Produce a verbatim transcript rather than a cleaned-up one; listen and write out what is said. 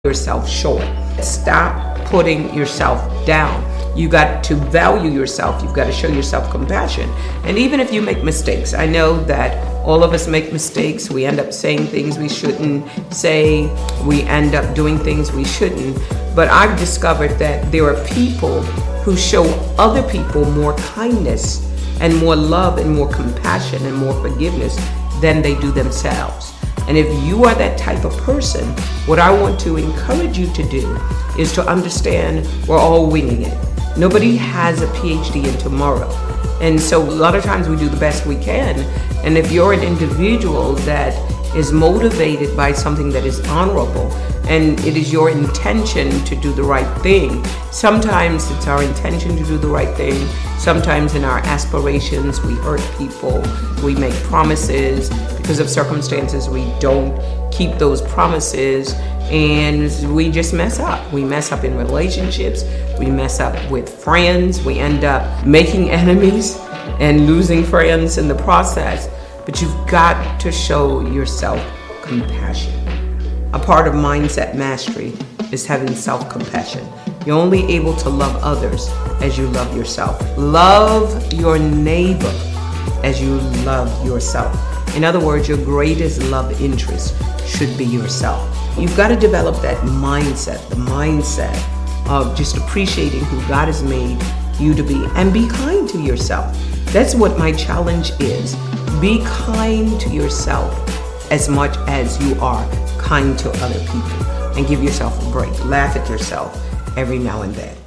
yourself short. Stop putting yourself down. You got to value yourself. You've got to show yourself compassion. And even if you make mistakes, I know that all of us make mistakes. We end up saying things we shouldn't say. We end up doing things we shouldn't. But I've discovered that there are people who show other people more kindness and more love and more compassion and more forgiveness than they do themselves. And if you are that type of person, what I want to encourage you to do is to understand we're all winging it. Nobody has a P H D in tomorrow. And so a lot of times we do the best we can. And if you're an individual that is motivated by something that is honorable and it is your intention to do the right thing, sometimes it's our intention to do the right thing. Sometimes in our aspirations, we hurt people, we make promises. Because of circumstances, we don't keep those promises and we just mess up. We mess up in relationships, we mess up with friends, we end up making enemies and losing friends in the process. But you've got to show yourself compassion. A part of mindset mastery is having self-compassion. You're only able to love others as you love yourself. Love your neighbor as you love yourself. In other words, your greatest love interest should be yourself. You've got to develop that mindset, the mindset of just appreciating who God has made you to be, and be kind to yourself. That's what my challenge is. Be kind to yourself as much as you are kind to other people, and give yourself a break. Laugh at yourself every now and then.